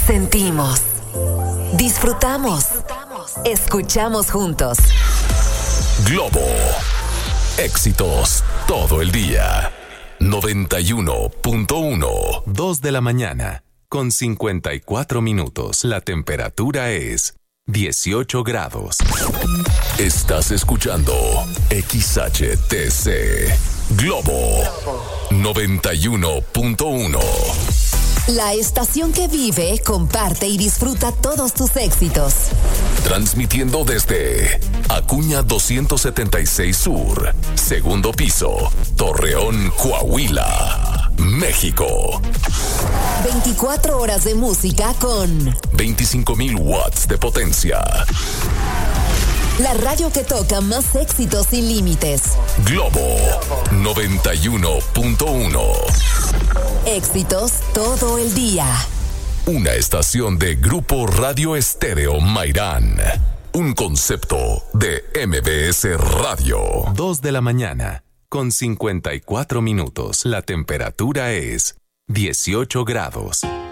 Sentimos, disfrutamos, escuchamos juntos. Globo. Éxitos todo el día. 91.1. 2 de la mañana, con 54 minutos. La temperatura es 18 grados. Estás escuchando XHTC. Globo 91.1. La estación que vive, comparte y disfruta todos tus éxitos. Transmitiendo desde Acuña 276 Sur, segundo piso, Torreón, Coahuila, México. 24 horas de música con 25,000 watts de potencia. La radio que toca más éxitos sin límites. Globo 91.1. Éxitos todo el día. Una estación de Grupo Radio Estéreo Mairán. Un concepto de MBS Radio. 2 de la mañana, con 54 minutos. La temperatura es 18 grados.